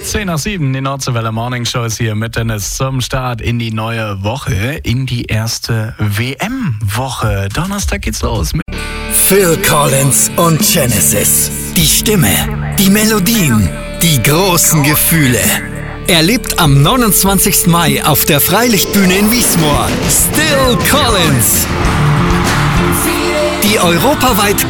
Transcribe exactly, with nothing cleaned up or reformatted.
zehn nach sieben, die Nordseewelle Morning Show ist hier mit Dennis zum Start in die neue Woche, in die erste W M-Woche. Donnerstag geht's los. Phil Collins und Genesis. Die Stimme, die Melodien, die großen Gefühle. Erlebt am neunundzwanzigsten Mai auf der Freilichtbühne in Wiesmoor Still Collins. Die europaweit